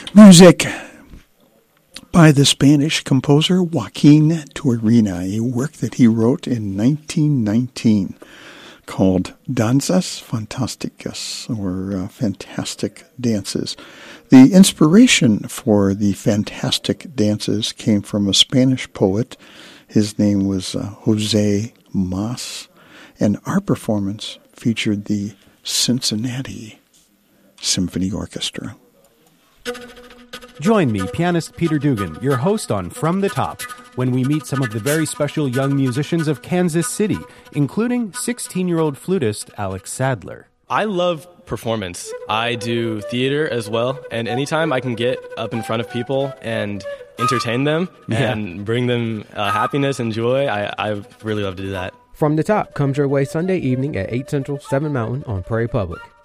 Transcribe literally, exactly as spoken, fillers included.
Music by the Spanish composer Joaquin Turina, a work that he wrote in nineteen nineteen called Danzas Fantásticas, or uh, Fantastic Dances. The inspiration for the fantastic dances came from a Spanish poet. His name was uh, Jose Mas, and our performance featured the Cincinnati Symphony Orchestra. Join me, pianist Peter Dugan, your host on From the Top, when we meet some of the very special young musicians of Kansas City, including sixteen-year-old flutist Alex Sadler. I love performance. I do theater as well, and anytime I can get up in front of people and entertain them Yeah. and bring them uh, happiness and joy, I, I really love to do that. From the Top comes your way Sunday evening at eight Central, seven Mountain on Prairie Public.